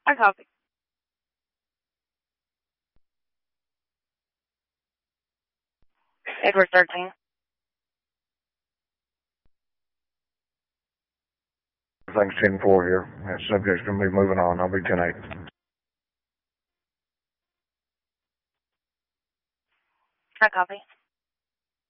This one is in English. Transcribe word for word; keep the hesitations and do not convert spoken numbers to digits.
I copy. Edward thirteen. Things ten four here. That subject's going to be moving on. I'll be ten eight. I copy.